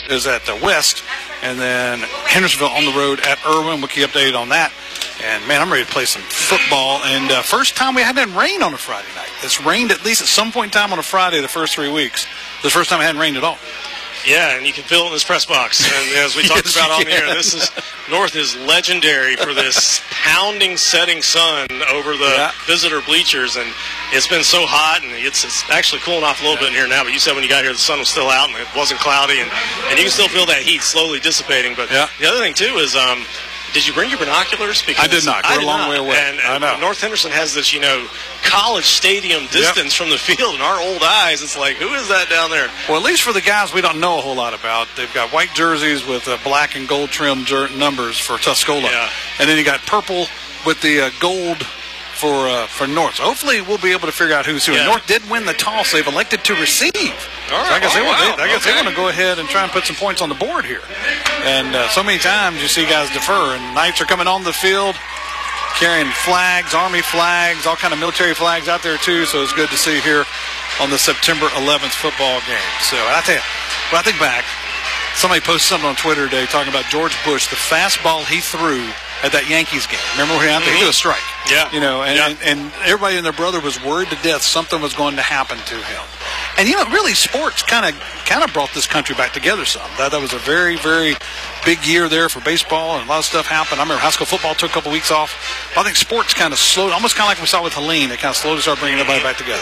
is at West, and then Hendersonville on the road at Irwin. We'll keep updated on that. And, man, I'm ready to play some football. And first time we hadn't rain on a Friday night. It's rained at least at some point in time on a Friday the first 3 weeks. This is the first time it hadn't rained at all. Yeah, and you can feel it in this press box. And as we talked about on the air, North is legendary for this pounding setting sun over the visitor bleachers. And it's been so hot, and it's actually cooling off a little bit in here now. But you said when you got here the sun was still out and it wasn't cloudy. And you can still feel that heat slowly dissipating. But the other thing, too, is did you bring your binoculars? Because I did not. We're a long way away. And North Henderson has this, college stadium distance from the field. In our old eyes, it's like, who is that down there? Well, at least for the guys we don't know a whole lot about. They've got white jerseys with black and gold trim numbers for Tuscola. Yeah. And then you got purple with the gold for North. So hopefully we'll be able to figure out who's who. Yeah. North did win the toss. They've elected to receive. All right. So I guess they want to go ahead and try and put some points on the board here. And so many times you see guys defer, and Knights are coming on the field carrying flags, Army flags, all kind of military flags out there too. So it's good to see here on the September 11th football game. So I tell you, when I think back, somebody posted something on Twitter today talking about George Bush, the fastball he threw at that Yankees game. Remember when he threw a strike? Yeah. And everybody and their brother was worried to death something was going to happen to him. And, really sports kind of brought this country back together some. That was a very, very big year there for baseball, and a lot of stuff happened. I remember high school football took a couple weeks off. I think sports kind of slowed, almost kind of like we saw with Helene. It kind of slowly started bringing everybody back together,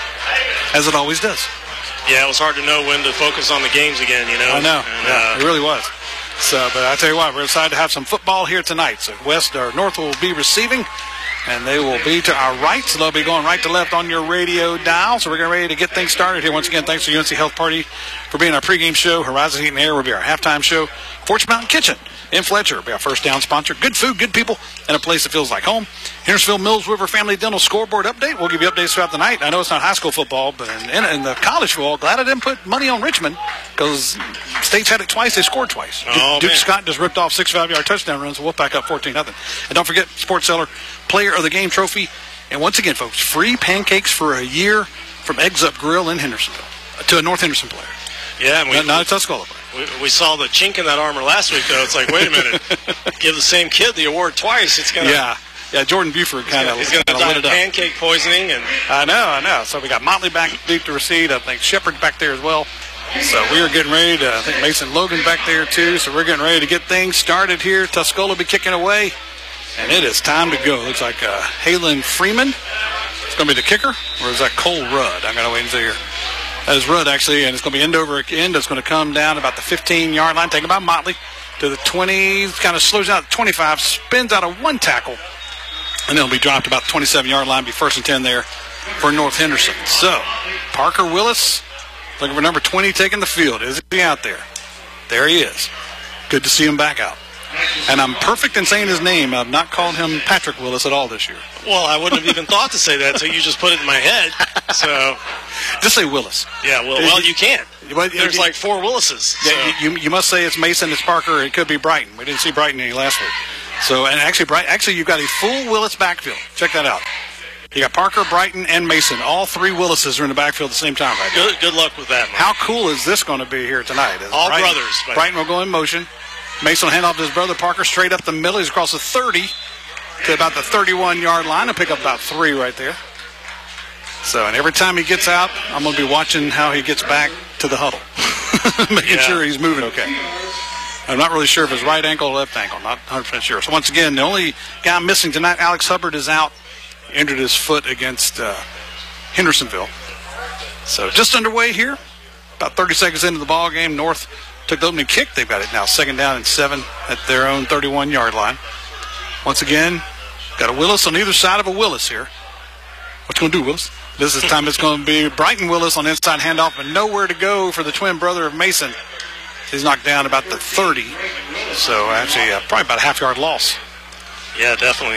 as it always does. Yeah, it was hard to know when to focus on the games again, I know. It really was. So, but I tell you what, we're excited to have some football here tonight. So North will be receiving, and they will be to our right. So they'll be going right to left on your radio dial. So we're getting ready to get things started here. Once again, thanks to UNC Health Party for being our pregame show. Horizon Heat and Air will be our halftime show. Fortune Mountain Kitchen in Fletcher will be our first down sponsor. Good food, good people, and a place that feels like home. Hendersonville Mills River Family Dental scoreboard update. We'll give you updates throughout the night. I know it's not high school football, but in the college football, glad I didn't put money on Richmond because State's had it twice. They scored twice. Duke Scott just ripped off 65-yard touchdown runs, so we'll pack up 14-0. And don't forget, Sports Seller Player of the Game trophy. And once again, folks, free pancakes for a year from Eggs Up Grill in Hendersonville to a North Henderson player. Yeah, and not a Tuscola player. We saw the chink in that armor last week, though. It's like, wait a minute, give the same kid the award twice. It's gonna Jordan Buford he's gonna die of pancake poisoning, and I know. So we got Motley back deep to receive. I think Shepard back there as well. So we are getting ready to. I think Mason Logan back there too. So we're getting ready to get things started here. Tuscola will be kicking away, and it is time to go. Looks like Halen Freeman is going to be the kicker, or is that Cole Rudd? I'm going to wait and see here. That is Rudd, actually, and it's going to be end over end. It's going to come down about the 15-yard line, taken by Motley to the 20, kind of slows down at 25, spins out of one tackle, and then it'll be dropped about the 27-yard line, be first and 10 there for North Henderson. So, Parker Willis, looking for number 20, taking the field. Is he out there? There he is. Good to see him back out. And I'm perfect in saying his name. I've not called him Patrick Willis at all this year. Well, I wouldn't have even thought to say that, so you just put it in my head. So just say Willis. Yeah, well, you can't. There's like 4 Willises. So. Yeah, you must say it's Mason, it's Parker, it could be Brighton. We didn't see Brighton any last week. So, and actually, you've got a full Willis backfield. Check that out. You got Parker, Brighton, and Mason. All 3 Willises are in the backfield at the same time right now. Good luck with that, Mike. How cool is this going to be here tonight? All brothers. Brighton will go in motion. Mason will hand off to his brother Parker straight up the middle. He's across the 30 to about the 31-yard line. He'll pick up about 3 right there. So, and every time he gets out, I'm going to be watching how he gets back to the huddle, making sure he's moving okay. I'm not really sure if it's right ankle or left ankle. Not 100% sure. So, once again, the only guy missing tonight, Alex Hubbard, is out. Injured his foot against Hendersonville. So, just underway here. About 30 seconds into the ball game, North took the opening kick. They've got it now 2nd down and 7 at their own 31-yard line. Once again, got a Willis on either side of a Willis here. What you going to do, Willis? This time it's going to be Brighton Willis on the inside handoff, and nowhere to go for the twin brother of Mason. He's knocked down about the 30. So actually probably about a half-yard loss. Yeah, definitely.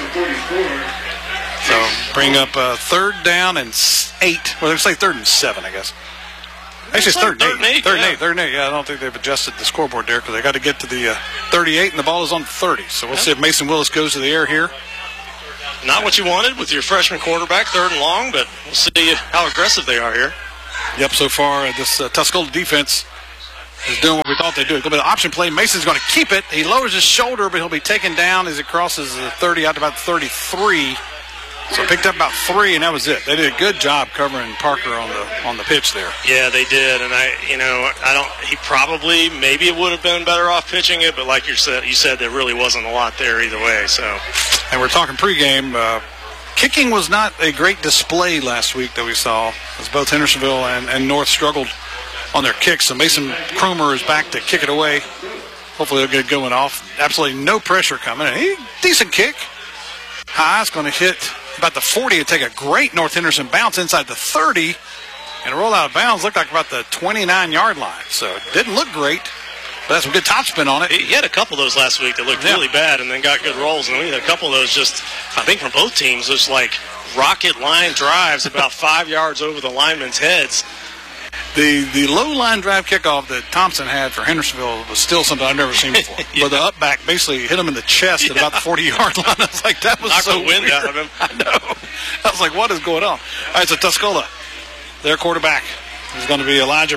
So bring up 3rd down and 8. Well, let's say 3rd and 7, I guess. Actually, it's 3rd and 8. 3rd and 8. Yeah, I don't think they've adjusted the scoreboard there because they got to get to the 38, and the ball is on the 30. So we'll see if Mason Willis goes to the air here. Not what you wanted with your freshman quarterback, 3rd and long, but we'll see how aggressive they are here. Yep, so far this Tuscola defense is doing what we thought they'd do. It's going to be an option play. Mason's going to keep it. He lowers his shoulder, but he'll be taken down as he crosses the 30 out to about 33. So picked up about 3, and that was it. They did a good job covering Parker on the pitch there. Yeah, they did, and he probably, maybe it would have been better off pitching it, but like you said there really wasn't a lot there either way. So, and we're talking pregame. Kicking was not a great display last week that we saw, as both Hendersonville and North struggled on their kicks. So Mason Cromer is back to kick it away. Hopefully they'll get it going off. Absolutely no pressure coming. Decent kick. High is going to hit about the 40 and take a great North Henderson bounce inside the 30 and roll out of bounds. Looked like about the 29-yard line. So it didn't look great, but that's some good topspin on it. He had a couple of those last week that looked really bad and then got good rolls. And we had a couple of those just, I think from both teams, just like rocket line drives about 5 yards over the linemen's heads. The low line drive kickoff that Thompson had for Hendersonville was still something I've never seen before. Where the up back basically hit him in the chest at about the 40-yard line. I was like, that was knocked so the wind weird. out of him. I know. I was like, what is going on? All right, so Tuscola, their quarterback, is going to be Isaiah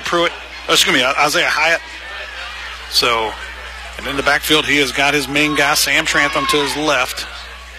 Hyatt. So, and in the backfield, he has got his main guy, Sam Trantham, to his left.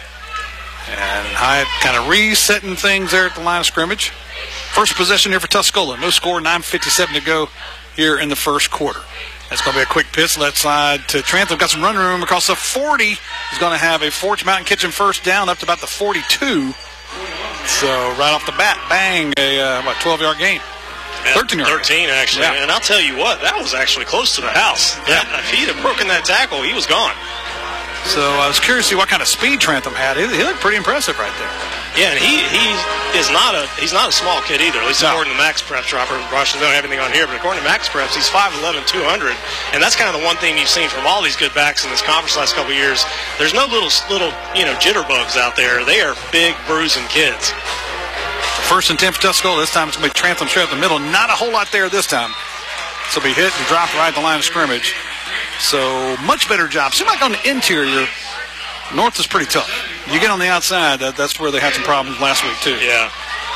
And Hyatt kind of resetting things there at the line of scrimmage. First possession here for Tuscola. No score, 9:57 to go here in the first quarter. That's going to be a quick pitch. Left side to Trantham. Got some running room across the 40. He's going to have a Forge Mountain Kitchen first down up to about the 42. So right off the bat, bang, a 12-yard gain. 13 actually. Yeah. And I'll tell you what, that was actually close to the house. Yeah. If he'd have broken that tackle, he was gone. So I was curious to see what kind of speed Trantham had. He looked pretty impressive right there. Yeah, and he's not a small kid either. At least according to Max Preps, Robert Rush, they don't have anything on here, but according to Max Preps, he's 5'11", 200, and that's kind of the one thing you've seen from all these good backs in this conference last couple of years. There's no little jitterbugs out there. They are big, bruising kids. First and 10 for Tuscola. This time it's going to be Trantham straight up the middle. Not a whole lot there this time. So be hit and dropped right at the line of scrimmage. So much better job. Seems like on the interior, North is pretty tough. You get on the outside, that's where they had some problems last week too. Yeah.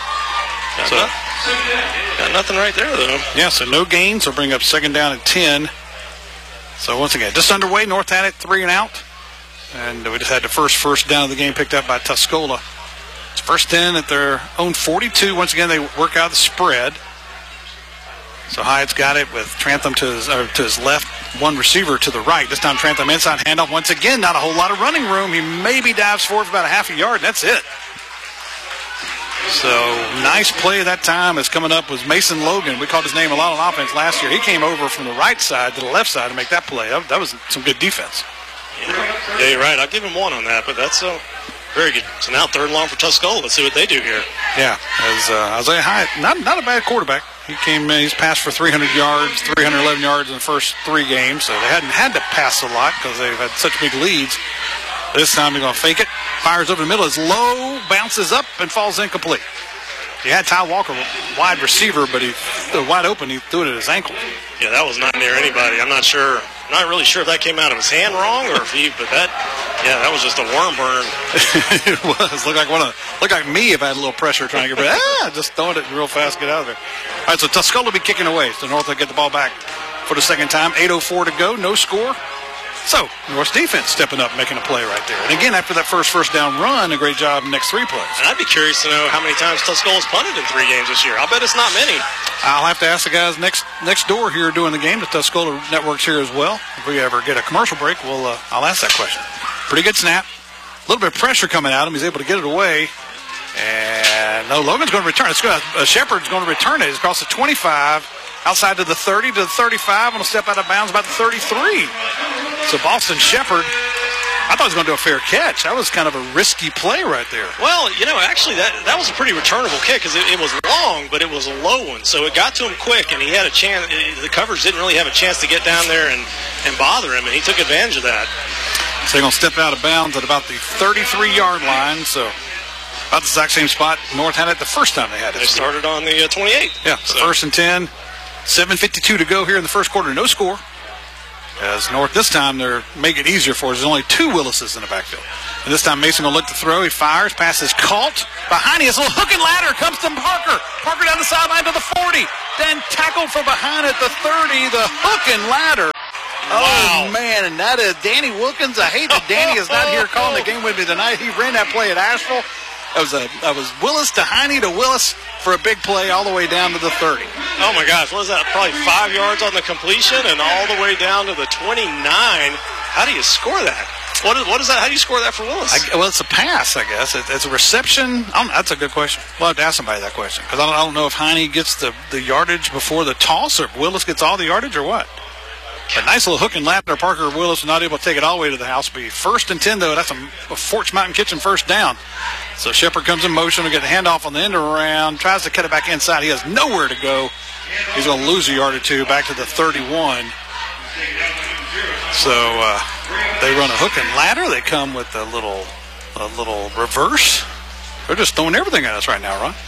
Got nothing right there though. Yeah, so no gains. So bring up second down and 10. So once again, just underway. North had it 3 and out. And we just had the first down of the game picked up by Tuscola. It's first 10 at their own 42. Once again, they work out the spread. So Hyatt's got it with Trantham to his left, one receiver to the right. This time Trantham inside handoff. Once again, not a whole lot of running room. He maybe dives forward for about a half a yard, and that's it. So nice play that time is coming up was Mason Logan. We called his name a lot on offense last year. He came over from the right side to the left side to make that play. That was some good defense. Yeah, you're right. I'll give him 1 on that, but that's very good. So now 3rd and long for Tuscola. Let's see what they do here. Yeah, as Isaiah Hyatt, not a bad quarterback. He's passed for 300 yards, 311 yards in the first 3 games, so they hadn't had to pass a lot because they've had such big leads. This time they're going to fake it. Fires over the middle. It's low, bounces up, and falls incomplete. He had Ty Walker, wide receiver, but he wide open. He threw it at his ankle. Yeah, that was not near anybody. I'm not sure. Not really sure if that came out of his hand wrong or if that was just a worm burn. It was. Looked like me if I had a little pressure trying to get rid of it. Just throwing it real fast, get out of there. All right, so Tuscola will be kicking away. So North will get the ball back for the second time. 8:04 to go, no score. So North's defense stepping up, making a play right there. And again, after that first down run, a great job in the next 3 plays. And I'd be curious to know how many times Tuscola's punted in 3 games this year. I'll bet it's not many. I'll have to ask the guys next door here doing the game. The Tuscola Network's here as well. If we ever get a commercial break, I'll ask that question. Pretty good snap. A little bit of pressure coming at him. He's able to get it away. And no, Logan's going to return it. Shepard's going to return it. He's across the 25, outside to the 30, to the 35. Going to step out of bounds about the 33. So Boston Shepard, I thought he was going to do a fair catch. That was kind of a risky play right there. Well, actually that was a pretty returnable kick because it was long, but it was a low one. So it got to him quick, and he had a chance. The coverage didn't really have a chance to get down there and bother him, and he took advantage of that. So they're going to step out of bounds at about the 33-yard line. So about the exact same spot North had it the first time they had it. They started on the 28. Yeah, so first and 10. 7:52 to go here in the first quarter. No score. As North this time, they're making it easier for us. There's only 2 Willises in the backfield. And this time Mason going to look to throw. He fires. Pass is caught. Behind him, his little hook and ladder comes to Parker. Parker down the sideline to the 40. Then tackled from behind at the 30. The hook and ladder. Wow. Oh, man. And that is Danny Wilkins. I hate that Danny is not here calling the game with me tonight. He ran that play at Asheville. That was Willis to Heine to Willis for a big play all the way down to the 30. Oh, my gosh. What is that? Probably 5 yards on the completion and all the way down to the 29. How do you score that? What is that? How do you score that for Willis? Well, it's a pass, I guess. It's a reception. That's a good question. We'll have to ask somebody that question because I don't know if Heine gets the yardage before the toss or if Willis gets all the yardage or what. A nice little hook and ladder. Parker Willis was not able to take it all the way to the house. Be 1st and 10, though. That's a Forts Mountain Kitchen first down. So Shepherd comes in motion to get the handoff on the end around. Tries to cut it back inside. He has nowhere to go. He's going to lose a yard or 2 back to the 31. So they run a hook and ladder. They come with a little reverse. They're just throwing everything at us right now, Ron.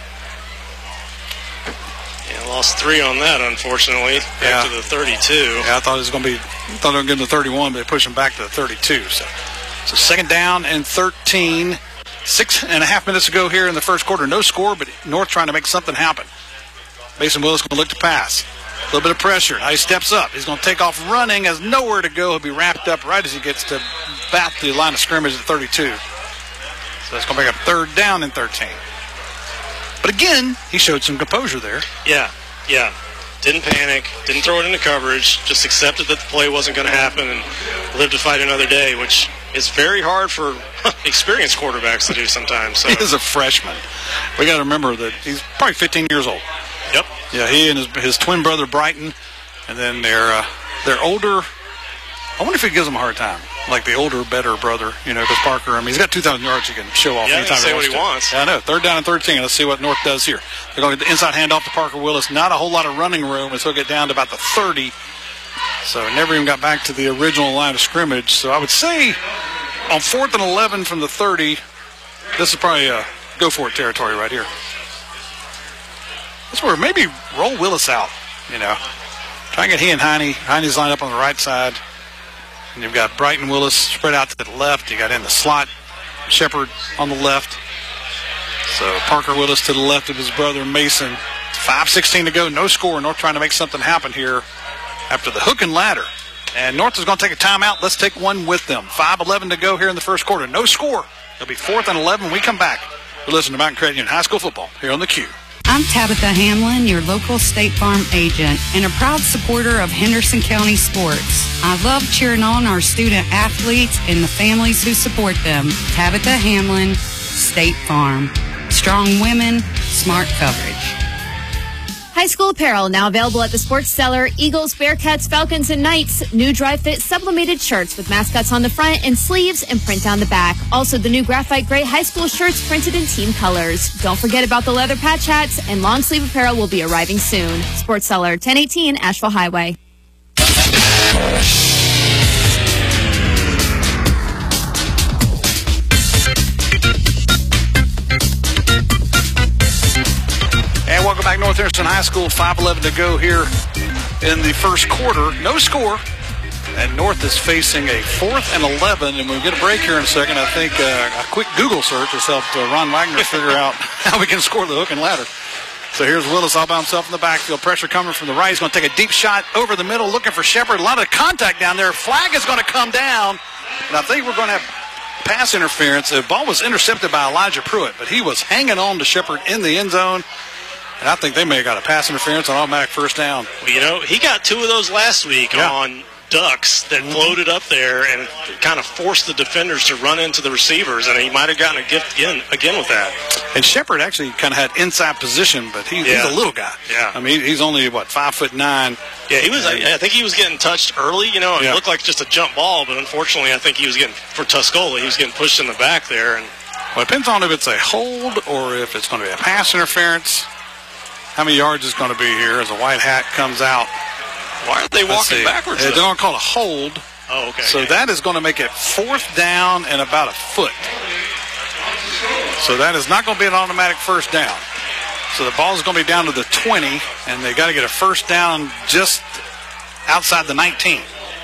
Yeah, lost 3 on that, unfortunately. Back to the 32. Yeah, I thought it was going to be. Thought they were going to give him the 31, but they pushed him back to the 32. So 2nd down and 13. 6.5 minutes to go here in the first quarter. No score, but North trying to make something happen. Mason Willis going to look to pass. A little bit of pressure. Now he steps up. He's going to take off running. Has nowhere to go. He'll be wrapped up right as he gets to bat the line of scrimmage at 32. So that's going to make a 3rd down and 13. But again, he showed some composure there. Yeah. Didn't panic. Didn't throw it into coverage. Just accepted that the play wasn't going to happen and lived to fight another day, which is very hard for experienced quarterbacks to do sometimes. So. He is a freshman. We got to remember that he's probably 15 years old. Yep. Yeah, he and his twin brother Brighton, and then they're older. I wonder if he gives them a hard time, like the older, better brother, because Parker, he's got 2,000 yards he can show off anytime he wants. What he wants. Yeah, I know. 3rd down and 13. Let's see what North does here. They're going to get the inside handoff to Parker Willis. Not a whole lot of running room, and so get down to about the 30. So never even got back to the original line of scrimmage. So I would say on 4th and 11 from the 30, this is probably a go-for-it territory right here. That's where maybe roll Willis out, Try and get he and Heine. Heine's lined up on the right side. And you've got Brighton Willis spread out to the left. You got in the slot, Shepherd on the left. So Parker Willis to the left of his brother Mason. 5:16 to go, no score. North trying to make something happen here after the hook and ladder. And North is going to take a timeout. Let's take one with them. 5:11 to go here in the first quarter. No score. It'll be 4th and 11 when we come back. We're listening to Mountain Credit Union High School football here on the Q. I'm Tabitha Hamlin, your local State Farm agent, and a proud supporter of Henderson County sports. I love cheering on our student athletes and the families who support them. Tabitha Hamlin, State Farm. Strong women, smart coverage. High school apparel now available at the Sports Cellar. Eagles, Bearcats, Falcons, and Knights. New dry fit sublimated shirts with mascots on the front and sleeves and print down the back. Also, the new graphite gray high school shirts printed in team colors. Don't forget about the leather patch hats, and long sleeve apparel will be arriving soon. Sports Cellar, 1018 Asheville Highway. And welcome back, North Henderson High School. 5:11 to go here in the first quarter. No score. And North is facing a 4th and 11. And when we get a break here in a second, I think a quick Google search has helped Ron Wagner figure out how we can score the hook and ladder. So here's Willis all by himself in the backfield. Pressure coming from the right. He's going to take a deep shot over the middle, looking for Shepherd. A lot of contact down there. Flag is going to come down. And I think we're going to have pass interference. The ball was intercepted by Elijah Pruitt, but he was hanging on to Shepherd in the end zone. And I think they may have got a pass interference on automatic first down. Well, he got 2 of those last week on ducks that floated up there and kind of forced the defenders to run into the receivers, and he might have gotten a gift again with that. And Shepherd actually kind of had inside position, but he's a little guy. Yeah. He's only, 5'9". Yeah, he was. I think he was getting touched early. It looked like just a jump ball, but unfortunately I think he was getting, for Tuscola, he was getting pushed in the back there. And well, it depends on if it's a hold or if it's going to be a pass interference. How many yards is going to be here as a white hat comes out? Why are they walking backwards? They're going to call a hold. Oh, okay. So that is going to make it 4th down and about a foot. So that is not going to be an automatic first down. So the ball is going to be down to the 20, and they got to get a first down just outside the 19.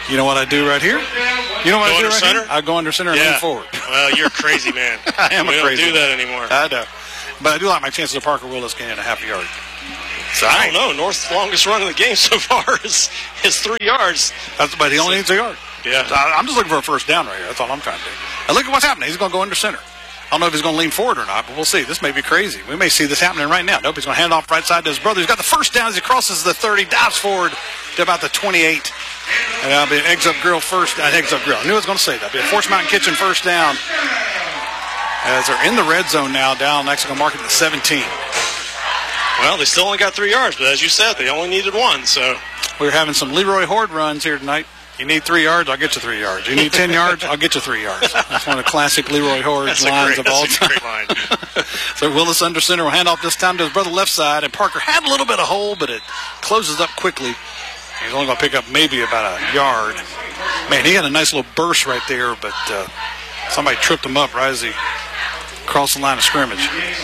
You know what I do right here? You know what I do right center? here? I go under center and lean forward. Well, you're a crazy man. I am a crazy man. We don't do that anymore. I know. But I do like my chances of Parker Willis getting a half yard. So I don't know. North's longest run of the game so far is 3 yards. But he only needs a yard. Yeah. So I'm just looking for a first down right here. That's all I'm trying to do. And look at what's happening. He's going to go under center. I don't know if he's going to lean forward or not, but we'll see. This may be crazy. We may see this happening right now. Nope, he's going to hand off right side to his brother. He's got the first down as he crosses the 30, dives forward to about the 28. And that'll be an Eggs Up Grill first. Eggs Up Grill. I knew I was going to say that. That'll be a Forest Mountain Kitchen first down. As they're in the red zone now, down next to mark it at 17. Well, they still only got 3 yards, but as you said, they only needed 1. So we're having some Leroy Horde runs here tonight. You need 3 yards, I'll get you 3 yards. You need 10 yards, I'll get you 3 yards. That's one of the classic Leroy Horde lines of all time. Great line. So Willis under center will hand off this time to his brother left side, and Parker had a little bit of hole, but it closes up quickly. He's only going to pick up maybe about a yard. Man, he had a nice little burst right there, but somebody tripped him up right as he crossed the line of scrimmage.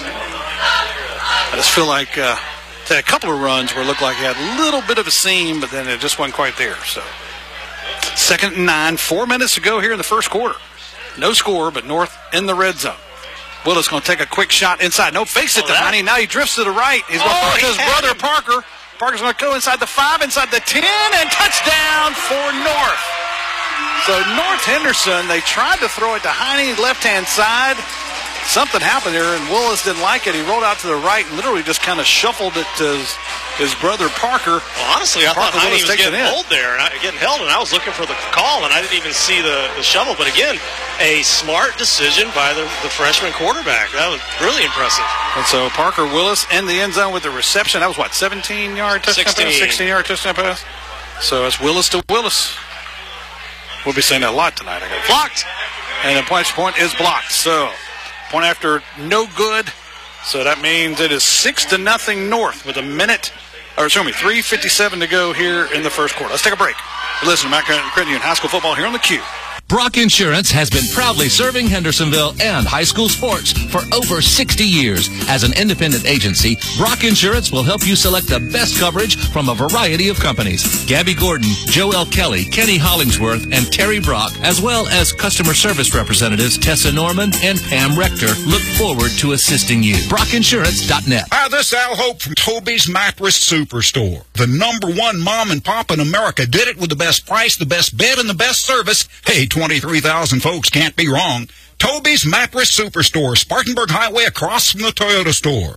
I just feel like a couple of runs where it looked like he had a little bit of a seam, but then it just wasn't quite there. So 2nd and 9, 4 minutes to go here in the first quarter. No score, but North in the red zone. Willis going to take a quick shot inside. No, fakes it to Honey. Now he drifts to the right. He's going to throw it to his brother Parker. Parker's going to go inside the 5, inside the 10, and touchdown for North. So North Henderson, they tried to throw it to Heine, left-hand side. Something happened there, and Willis didn't like it. He rolled out to the right and literally just kind of shuffled it to his brother Parker. Well, honestly, I thought Heine was getting held there, getting held, and I was looking for the call, and I didn't even see the shovel. But again, a smart decision by the freshman quarterback. That was really impressive. And so Parker Willis in the end zone with the reception. That was, 17-yard touchdown pass? 16-yard touchdown pass. So it's Willis to Willis. We'll be saying that a lot tonight. Blocked. And the point is blocked. So point after no good. So that means it is 6-0 North with 3:57 to go here in the first quarter. Let's take a break. Listen to Matt Credit Union High School football here on the Q. Brock Insurance has been proudly serving Hendersonville and high school sports for over 60 years. As an independent agency, Brock Insurance will help you select the best coverage from a variety of companies. Gabby Gordon, Joel Kelly, Kenny Hollingsworth, and Terry Brock, as well as customer service representatives Tessa Norman and Pam Rector, look forward to assisting you. BrockInsurance.net. Hi, this is Al Hope from Toby's Mattress Superstore. The #1 mom and pop in America did it with the best price, the best bed, and the best service. Hey, 23,000 folks can't be wrong. Toby's Mattress Superstore, Spartanburg Highway across from the Toyota store.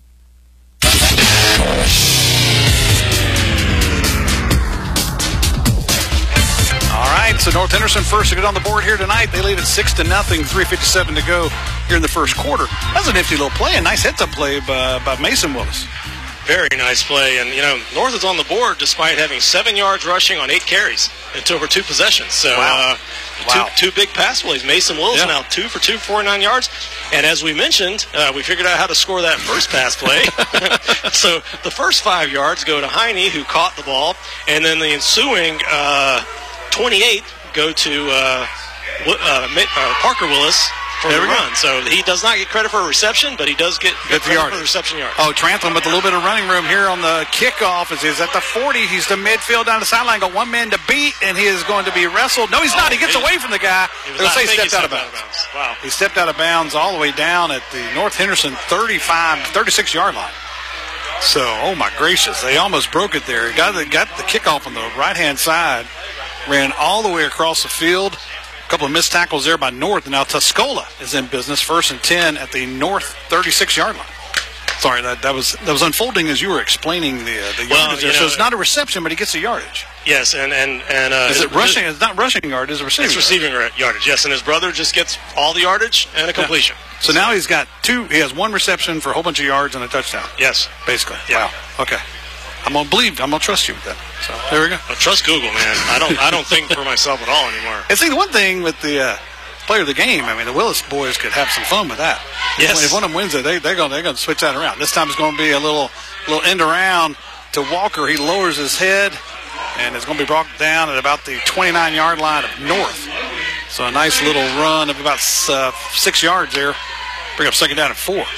All right, so North Henderson first to get on the board here tonight. They lead at 6-0, 3:57 to go here in the first quarter. That's a nifty little play, a nice heads-up play by Mason Willis. Very nice play. And, North is on the board despite having 7 yards rushing on 8 carries over 2 possessions. So, wow. Two big pass plays. Mason Willis now 2 for 2, 49 yards. And as we mentioned, we figured out how to score that first pass play. So the first 5 yards go to Heine, who caught the ball. And then the ensuing 28 go to Parker Willis for the run. So he does not get credit for a reception, but he does get credit for reception yards. Oh, Trantham with a little bit of running room here on the kickoff as he's at the 40. He's to midfield down the sideline, got one man to beat, and he is going to be wrestled. No, he's not. He gets away from the guy. He stepped out of bounds. Wow. He stepped out of bounds all the way down at the North Henderson 36-yard line. So, oh my gracious, they almost broke it there. Got the kickoff on the right-hand side, ran all the way across the field. A couple of missed tackles there by North, and now Tuscola is in business, 1st and 10 at the North 36-yard line. Sorry, that was unfolding as you were explaining the yardage there. So it's not a reception, but he gets the yardage. Yes, and is it rushing? It's not rushing yard. It's receiving. It's receiving yardage. Yes, and his brother just gets all the yardage and a completion. Yeah. So now he's got 2. He has 1 reception for a whole bunch of yards and a touchdown. Yes, basically. Yeah. Wow. Okay. I'm gonna trust you with that. So there we go. Well, trust Google, man. I don't think for myself at all anymore. And see, the one thing with the player of the game, I mean, the Willis boys could have some fun with that. Yes. If one of them wins it, they're gonna switch that around. This time it's going to be a little end around to Walker. He lowers his head, and it's going to be brought down at about the 29-yard line of North. So a nice little run of about 6 yards there. Bring up 2nd down and 4.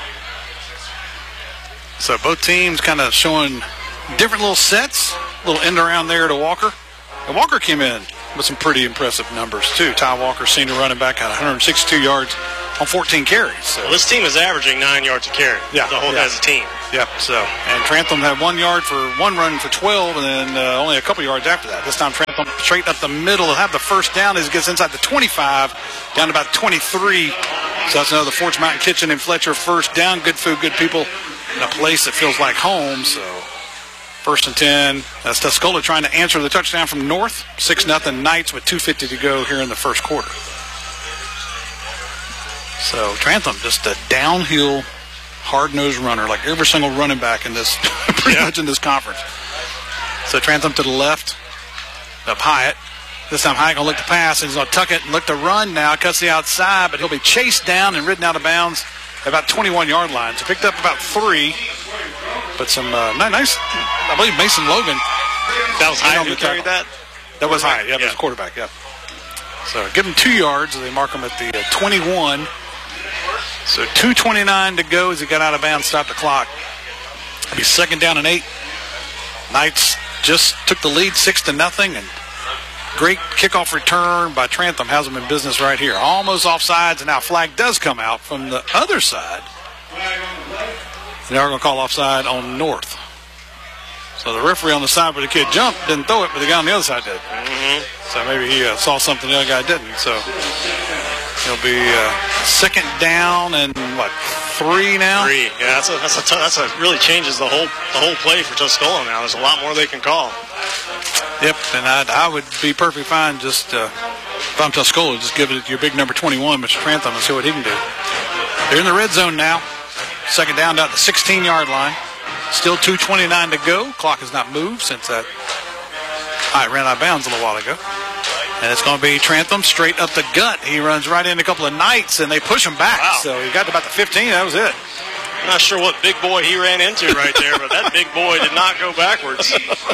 So both teams kind of showing different little sets, little end around there to Walker. And Walker came in with some pretty impressive numbers, too. Ty Walker, senior running back, had 162 yards on 14 carries. So. Well, this team is averaging 9 yards a carry. Yeah, as a team. Yep. So, and Trantham had 1 yard for one run for 12, and then only a couple yards after that. This time, Trantham straight up the middle. He'll have the first down as he gets inside the 25, down to about 23. So that's another Forts Mountain Kitchen and Fletcher first down. Good food, good people, in a place that feels like home. So, 1st and 10. That's Tuscola trying to answer the touchdown from North. 6-0 Knights with 2:50 to go here in the first quarter. So Trantham, just a downhill, hard-nosed runner, like every single running back in this, pretty much in this conference. So Trantham to the left, up Hyatt. This time Hyatt going to look to pass, and he's going to tuck it and look to run now. Cuts the outside, but he'll be chased down and ridden out of bounds at about 21-yard line. So picked up about 3, but some nice, I believe Mason Logan. That was Hyatt who carried that? That was Hyatt, yeah, that was the quarterback, yeah. So give him 2 yards, they mark him at the 21. So 2:29 to go as he got out of bounds, stopped the clock. It'll be 2nd down and 8. Knights just took the lead 6-0, and great kickoff return by Trantham has them in business right here. Almost offsides, and now flag does come out from the other side. They are going to call offside on North. So the referee on the side where the kid jumped didn't throw it, but the guy on the other side did. Mm-hmm. So maybe he saw something the other guy didn't. So it'll be 2nd down and 3 now. 3. Yeah, that's a really changes the whole play for Tuscola now. There's a lot more they can call. Yep, and I would be perfectly fine just if I'm Tuscola, just give it your big number 21, Mr. Trantham, and see what he can do. They're in the red zone now. 2nd down at the 16-yard line. Still 2:29 to go. Clock has not moved since that Hyatt ran out of bounds a little while ago. And it's going to be Trantham straight up the gut. He runs right into a couple of Knights, and they push him back. Wow. So he got to about the 15. That was it. I'm not sure what big boy he ran into right there, but that big boy did not go backwards.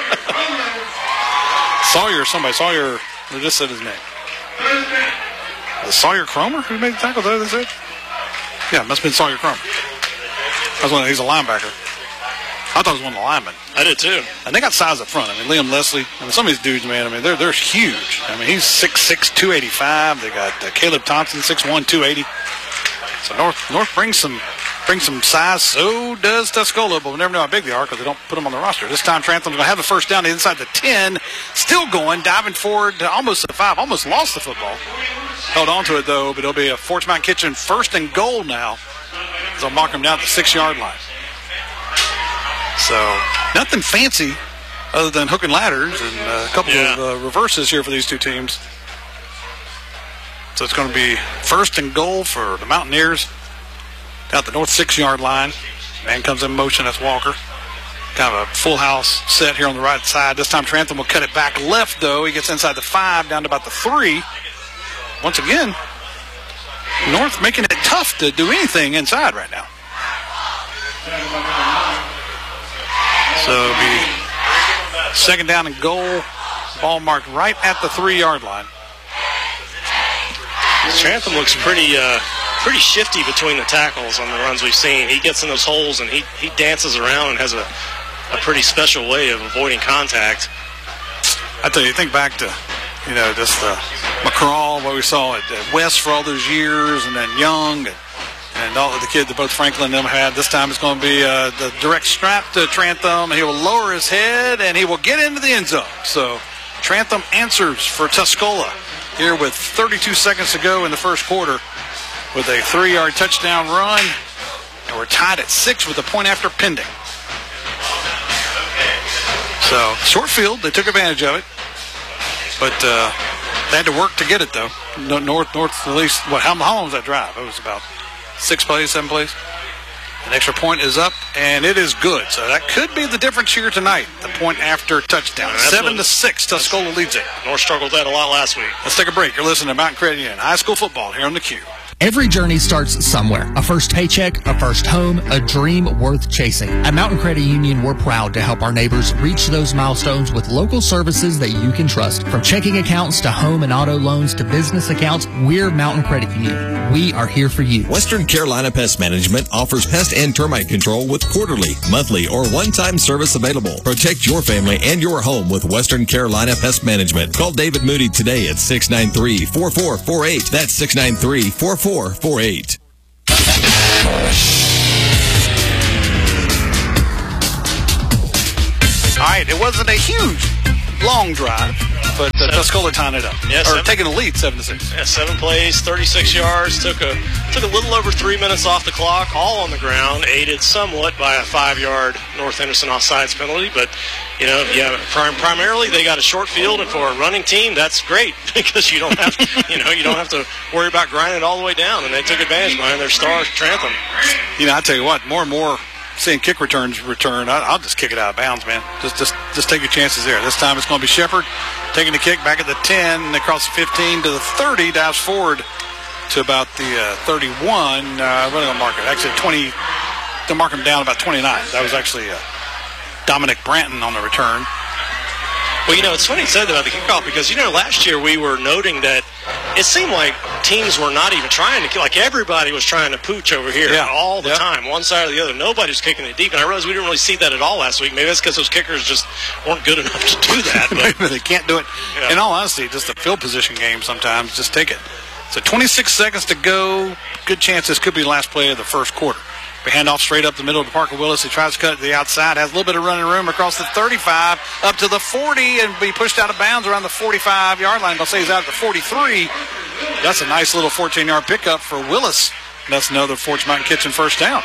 Sawyer, they just said his name. Was Sawyer Cromer who made the tackle? Is that it? Yeah, it must have been Sawyer Cromer. He's a linebacker. I thought it was one of the linemen. I did too. And they got size up front. I mean, Liam Leslie. I mean, some of these dudes, man, I mean, they're huge. I mean, he's 6'6", 285. They got Caleb Thompson, 6'1", 280. So North brings some size. So does Tuscola, but we never know how big they are because they don't put them on the roster. This time, Trantham's going to have the first down inside the 10. Still going, diving forward to almost the 5. Almost lost the football. Held on to it, though, but it'll be a Forts Mountain Kitchen 1st and goal now. They'll mark him down at the 6-yard line. So nothing fancy other than hook and ladders and a couple of reverses here for these two teams. So it's going to be 1st and goal for the Mountaineers down at the north 6-yard line. Man comes in motion. That's Walker. Kind of a full house set here on the right side. This time Trantham will cut it back left, though. He gets inside the 5 down to about the 3. Once again, North making it tough to do anything inside right now. So it'll be 2nd down and goal. Ball marked right at the 3-yard line. Trantham looks pretty shifty between the tackles on the runs we've seen. He gets in those holes and he dances around and has a pretty special way of avoiding contact. I tell you, think back to, just McCraw, what we saw at West for all those years, and then Young, and all of the kids that both Franklin and them had. This time it's going to be the direct strap to Trantham. He will lower his head, and he will get into the end zone. So Trantham answers for Tuscola here with 32 seconds to go in the first quarter with a 3-yard touchdown run. And we're tied at 6 with a point after pending. So short field, they took advantage of it. But they had to work to get it, though. North at least, how long was that drive? It was about 6 plays, 7 plays. An extra point is up, and it is good. So that could be the difference here tonight, the point after touchdown. 7-6, Tuscola leads it. North struggled with that a lot last week. Let's take a break. You're listening to Mountain Credit Union High School football here on the Q. Every journey starts somewhere. A first paycheck, a first home, a dream worth chasing. At Mountain Credit Union, we're proud to help our neighbors reach those milestones with local services that you can trust. From checking accounts to home and auto loans to business accounts, we're Mountain Credit Union. We are here for you. Western Carolina Pest Management offers pest and termite control with quarterly, monthly, or one-time service available. Protect your family and your home with Western Carolina Pest Management. Call David Moody today at 693-4448. That's 693-4448. All right, it wasn't a huge, long drive, but Tuscola tying it up. Yeah, taking the lead 7-6. Yeah, 7 plays, 36 yards. Took a little over 3 minutes off the clock, all on the ground, aided somewhat by a 5-yard North Henderson offsides penalty. But, primarily they got a short field, and for a running team, that's great because you don't have to worry about grinding it all the way down. And they took advantage behind their star Trantham. I tell you what, more and more seeing kick returns return, I'll just kick it out of bounds, man. Just take your chances there. This time it's going to be Shepard taking the kick back at the 10, and across the 15 to the 30, dives forward to about the 31. What are they going to mark it? Actually, 20. They'll mark him down about 29. That was actually Dominic Branton on the return. Well, it's funny you said about the kickoff because, last year we were noting that it seemed like teams were not even trying to, like everybody was trying to pooch over here all the time, one side or the other. Nobody was kicking it deep, and I realized we didn't really see that at all last week. Maybe that's because those kickers just weren't good enough to do that. But maybe they can't do it. Yeah. In all honesty, just the field position game sometimes, just take it. So 26 seconds to go. Good chance this could be the last play of the first quarter. We hand off straight up the middle to Parker Willis. He tries to cut to the outside, has a little bit of running room across the 35, up to the 40, and be pushed out of bounds around the 45-yard line. I'll say he's out at the 43. That's a nice little 14-yard pickup for Willis. That's another Forts Mountain Kitchen first down.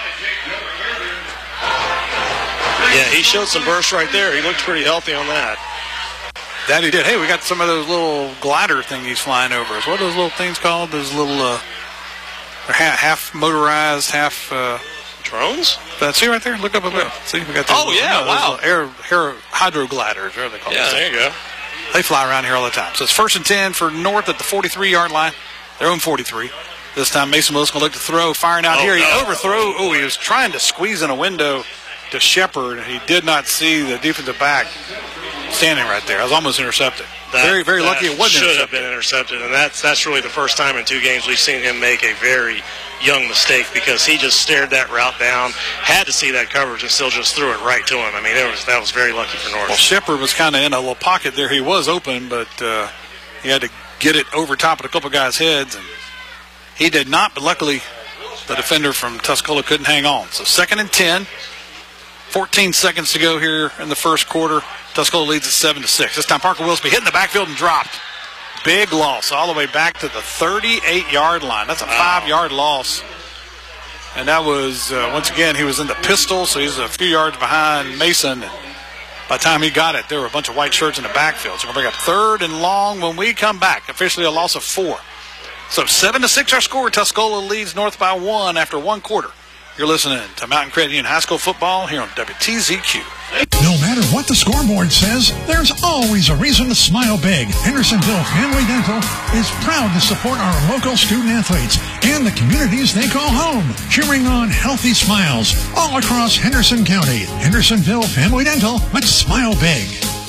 Yeah, he showed some burst right there. He looked pretty healthy on that. That he did. Hey, we got some of those little glider thingies flying over us. What are those little things called? Those little half motorized, half... drones? See right there? Look up there. See, we got those wow. Air hydro gliders, whatever they call them. Yeah, there you go. They fly around here all the time. So it's 1st and 10 for North at the 43-yard line. Their own 43. This time Mason Willis going to look to throw, firing out here. He overthrow. He was trying to squeeze in a window to Shepard. He did not see the defensive back standing right there. I was almost intercepted. Very, very lucky it wasn't should have been intercepted, and that's really the first time in 2 games we've seen him make a very young mistake because he just stared that route down, had to see that coverage, and still just threw it right to him. I mean, that was very lucky for North. Well, Shepard was kind of in a little pocket there. He was open, but he had to get it over top of a couple guys' heads, and he did not, but luckily the defender from Tuscola couldn't hang on. So 2nd and 10, 14 seconds to go here in the first quarter. Tuscola leads at 7-6. This time Parker Willis be hitting the backfield and dropped. Big loss all the way back to the 38-yard line. That's a 5-yard loss. And that was, once again, he was in the pistol, so he's a few yards behind Mason. And by the time he got it, there were a bunch of white shirts in the backfield. So we're going to bring up 3rd and long when we come back. Officially a loss of 4. So 7-6 our score. Tuscola leads North by 1 after 1 quarter. You're listening to Mountain Credit Union High School football here on WTZQ. No matter what the scoreboard says, there's always a reason to smile big. Hendersonville Family Dental is proud to support our local student athletes and the communities they call home, cheering on healthy smiles all across Henderson County. Hendersonville Family Dental, let's smile big.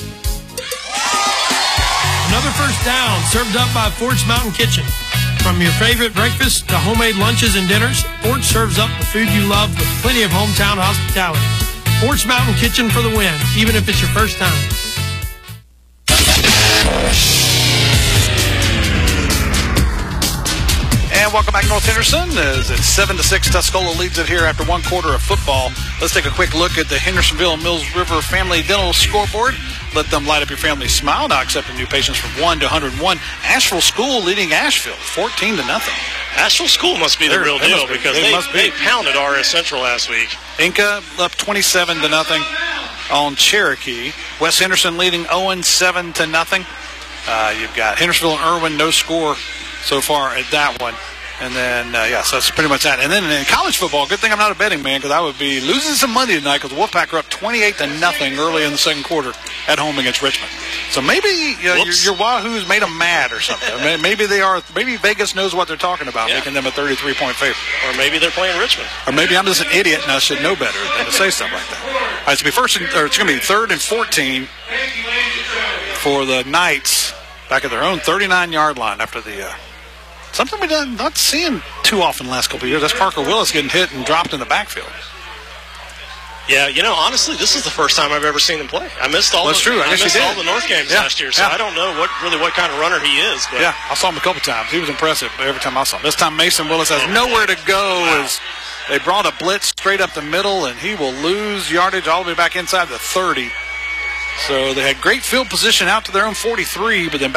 Another first down served up by Forts Mountain Kitchen. From your favorite breakfast to homemade lunches and dinners, Forts serves up the food you love with plenty of hometown hospitality. Forts Mountain Kitchen for the win, even if it's your first time. And welcome back, North Henderson. As it's 7-6, Tuscola leads it here after 1 quarter of football. Let's take a quick look at the Hendersonville Mills River Family Dental scoreboard. Let them light up your family's smile. Now accepting new patients from 1 to 101. Asheville School leading Asheville 14-0. Asheville School must be the real deal because they pounded RS Central last week. Inca up 27-0 on Cherokee. West Henderson leading Owen 7-0. You've got Hendersonville and Irwin, no score so far at that one. And then, so that's pretty much that. And then in college football, good thing I'm not a betting man because I would be losing some money tonight because the Wolfpack are up 28-0 early in the second quarter at home against Richmond. So maybe your Wahoos made them mad or something. Maybe Vegas knows what they're talking about, making them a 33-point favorite. Or maybe they're playing Richmond. Or maybe I'm just an idiot and I should know better than to say something like that. All right, it's going to be 3rd and 14 for the Knights back at their own 39-yard line after the something we're not seeing too often the last couple of years. That's Parker Willis getting hit and dropped in the backfield. Yeah, honestly, this is the first time I've ever seen him play. I missed all all the North games last year, so I don't know what kind of runner he is. But. Yeah, I saw him a couple times. He was impressive every time I saw him. This time Mason Willis has nowhere to go as they brought a blitz straight up the middle, and he will lose yardage all the way back inside the 30. So they had great field position out to their own 43, but then